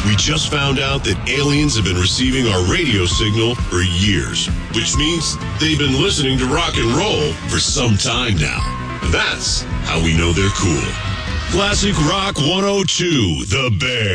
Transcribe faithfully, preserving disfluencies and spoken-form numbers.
We just found out that aliens have been receiving our radio signal for years, which means they've been listening to rock and roll for some time now. That's how we know they're cool. Classic Rock one oh two, The Bear.